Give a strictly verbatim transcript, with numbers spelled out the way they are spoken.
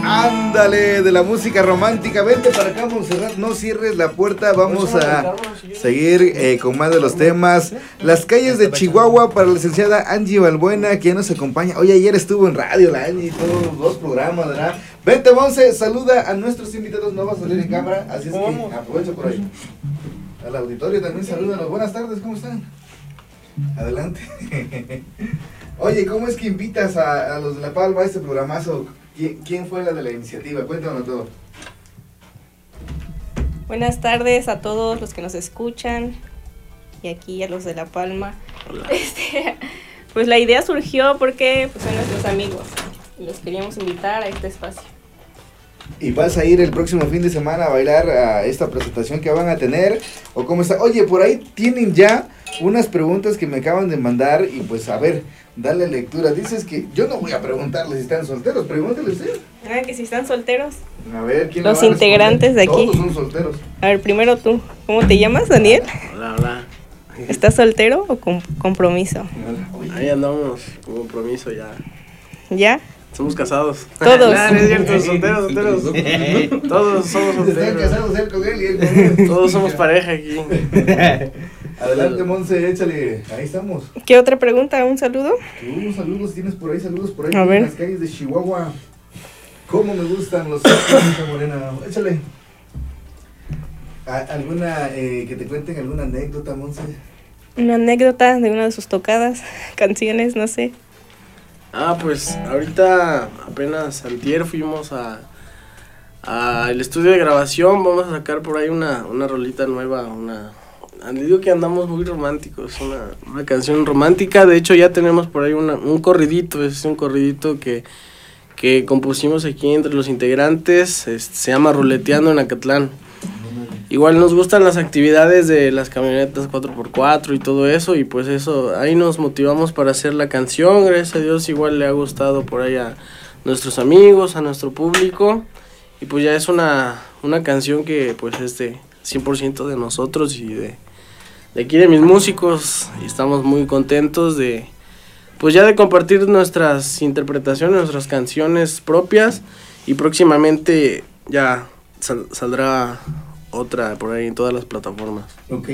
Ándale, de la música romántica. Vente para acá, Montserrat, no cierres la puerta. Vamos a seguir eh, con más de los temas. Las calles de Chihuahua para la licenciada Angie Balbuena, que ya nos acompaña. Oye, ayer estuvo en radio la Angie, todos los dos programas, ¿verdad? Vente, Monse, saluda a nuestros invitados. No va a salir en cámara, así es que aprovecho por ahí. Al auditorio también salúdanos. Buenas tardes, ¿cómo están? Adelante. Oye, ¿cómo es que invitas a, a los de La Palma a este programazo? ¿Quién, ¿Quién fue la de la iniciativa? Cuéntanos todo. Buenas tardes a todos los que nos escuchan y aquí a los de La Palma. Este, pues la idea surgió porque pues, son nuestros amigos y los queríamos invitar a este espacio. ¿Y vas a ir el próximo fin de semana a bailar a esta presentación que van a tener? ¿O cómo está? Oye, por ahí tienen ya unas preguntas que me acaban de mandar y pues a ver, dale lectura. Dices que yo no voy a preguntarles si están solteros, pregúntale usted. Ah, que si están solteros. A ver, ¿quién Los integrantes de aquí. Todos son solteros. A ver, primero tú. ¿Cómo te llamas, Daniel? Hola, hola. ¿Estás soltero o con compromiso? Ahí andamos, con compromiso ya. ¿Ya? Somos casados. Todos. Nah, no es cierto, solteros, solteros. Todos somos solteros. Están casados él con él y él con él. Todos somos pareja aquí. Adelante, Monse, échale. Ahí estamos. ¿Qué otra pregunta? ¿Un saludo? Tú, saludos, tienes por ahí, saludos por ahí. A ver. En las calles de Chihuahua. ¿Cómo me gustan los Santa Morena? Échale. ¿Alguna, eh, que te cuenten alguna anécdota, Monse? Una anécdota de una de sus tocadas, canciones, no sé. Ah, pues ahorita apenas antier fuimos a, a el estudio de grabación. Vamos a sacar por ahí una, una rolita nueva, una... Digo que andamos muy románticos, una, una canción romántica. De hecho ya tenemos por ahí una, un corridito, es un corridito que, que compusimos aquí entre los integrantes, es, se llama Ruleteando en Acatlán. Igual nos gustan las actividades de las camionetas cuatro por cuatro y todo eso, y pues eso, ahí nos motivamos para hacer la canción. Gracias a Dios igual le ha gustado por ahí a nuestros amigos, a nuestro público, y pues ya es una, una canción que pues es de cien por ciento de nosotros y de, de aquí de mis músicos, y estamos muy contentos de pues ya de compartir nuestras interpretaciones, nuestras canciones propias, y próximamente ya sal, saldrá otra por ahí en todas las plataformas. Ok.